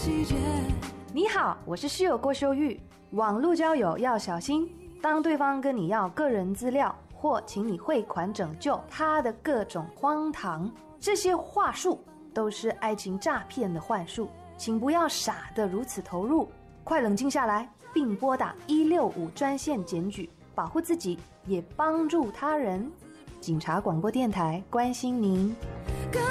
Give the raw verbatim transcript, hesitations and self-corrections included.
细节。 你好，我是室友郭秀玉。网络交友要小心，当对方跟你要个人资料或请你汇款拯救他的各种荒唐，这些话术都是爱情诈骗的幻术，请不要傻得如此投入，快冷静下来，并拨打一六五专线检举，保护自己也帮助他人。警察广播电台关心您。